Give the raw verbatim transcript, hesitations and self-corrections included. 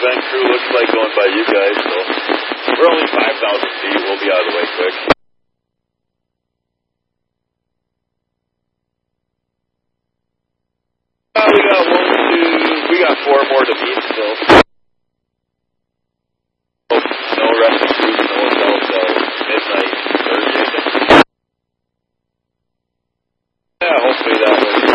event crew looks like going by you guys, so we're only five thousand feet. We'll be out of the way quick.